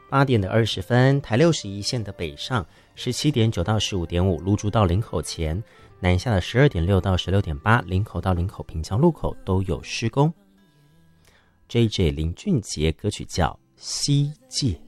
8点的20分，台61线的北上17.9到15.5，芦竹到林口前，南下的12.6到16.8，林口到林口平交路口都有施工。JJ 林俊杰歌曲叫《西界》。